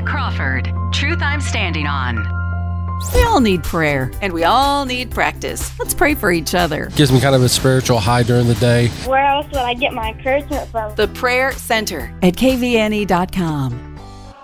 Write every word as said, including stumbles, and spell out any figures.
Crawford. Truth I'm standing on. We all need prayer, and we all need practice. Let's pray for each other. Gives me kind of a spiritual high during the day. Where else would I get my encouragement from? The Prayer Center at K V N E dot com.